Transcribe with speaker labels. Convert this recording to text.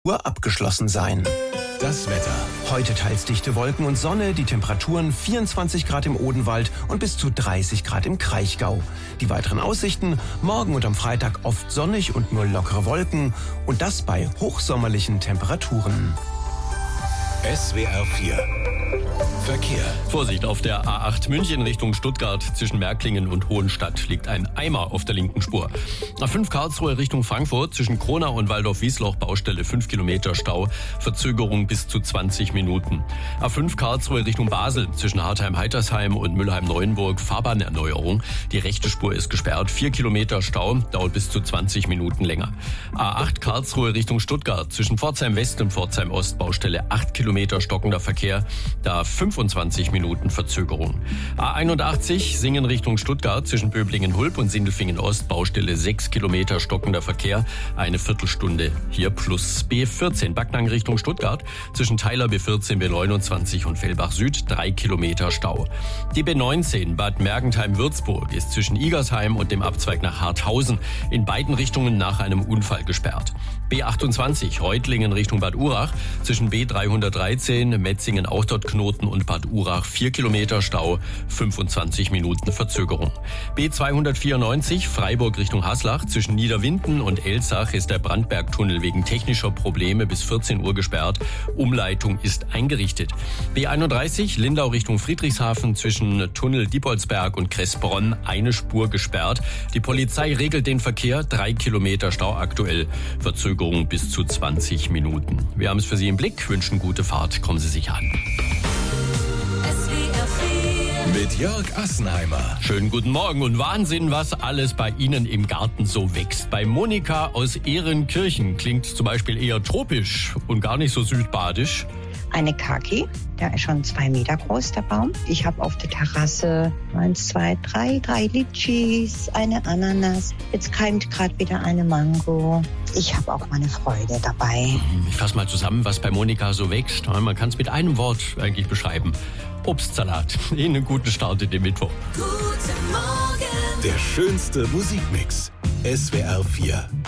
Speaker 1: Uhr abgeschlossen sein.
Speaker 2: Das Wetter.
Speaker 1: Heute teils dichte Wolken und Sonne, die Temperaturen 24 Grad im Odenwald und bis zu 30 Grad im Kraichgau. Die weiteren Aussichten: morgen und am Freitag oft sonnig und nur lockere Wolken und das bei hochsommerlichen Temperaturen.
Speaker 2: SWR 4 Verkehr.
Speaker 3: Vorsicht, auf der A8 München Richtung Stuttgart zwischen Märklingen und Hohenstadt liegt ein Eimer auf der linken Spur. A5 Karlsruhe Richtung Frankfurt zwischen Kronau und Waldorf-Wiesloch Baustelle 5 Kilometer Stau, Verzögerung bis zu 20 Minuten. A5 Karlsruhe Richtung Basel zwischen Hartheim-Heitersheim und Mülheim-Neuenburg Fahrbahnerneuerung. Die rechte Spur ist gesperrt, 4 Kilometer Stau, dauert bis zu 20 Minuten länger. A8 Karlsruhe Richtung Stuttgart zwischen Pforzheim West und Pforzheim Ost Baustelle 8 Kilometer stockender Verkehr, da 25 Minuten Verzögerung. A81 Singen Richtung Stuttgart zwischen Böblingen-Hulb und Sindelfingen Ost Baustelle 6 Kilometer stockender Verkehr, eine Viertelstunde hier plus. B14 Backnang Richtung Stuttgart zwischen Theiler B14 B29 und Fellbach Süd 3 Kilometer Stau. Die B19 Bad Mergentheim-Würzburg ist zwischen Igersheim und dem Abzweig nach Harthausen in beiden Richtungen nach einem Unfall gesperrt. B28 Reutlingen Richtung Bad Urach zwischen B313 Metzingen auch dort Knoten und Bad Urach 4 Kilometer Stau, 25 Minuten Verzögerung. B294 Freiburg Richtung Haslach zwischen Niederwinden und Elsach ist der Brandbergtunnel wegen technischer Probleme bis 14 Uhr gesperrt. Umleitung ist eingerichtet. B31 Lindau Richtung Friedrichshafen zwischen Tunnel Diepoldsberg und Kressbronn eine Spur gesperrt. Die Polizei regelt den Verkehr, 3 Kilometer Stau aktuell, Verzögerung bis zu 20 Minuten. Wir haben es für Sie im Blick, wünschen gute Fahrt, kommen Sie sicher an.
Speaker 2: Mit Jörg Assenheimer.
Speaker 3: Schönen guten Morgen und Wahnsinn, was alles bei Ihnen im Garten so wächst. Bei Monika aus Ehrenkirchen klingt zum Beispiel eher tropisch und gar nicht so südbadisch.
Speaker 4: Eine Kaki, der ist schon 2 Meter groß, der Baum. Ich habe auf der Terrasse 1, 2, 3 Litschis, eine Ananas. Jetzt keimt gerade wieder eine Mango. Ich habe auch meine Freude dabei.
Speaker 3: Ich fasse mal zusammen, was bei Monika so wächst. Man kann es mit einem Wort eigentlich beschreiben. Obstsalat. Ihnen einen guten Start in den Mittwoch.
Speaker 2: Guten Morgen. Der schönste Musikmix. SWR 4